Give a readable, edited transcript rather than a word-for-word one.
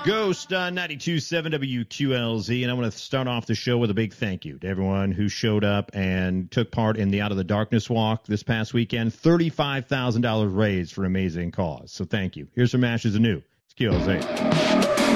Ghost on 92.7 WQLZ, and I want to start off the show with a big thank you to everyone who showed up and took part in the Out of the Darkness walk this past weekend. $35,000 raised for an amazing cause, so thank you. Here's some Ashes Anew. It's QLZ.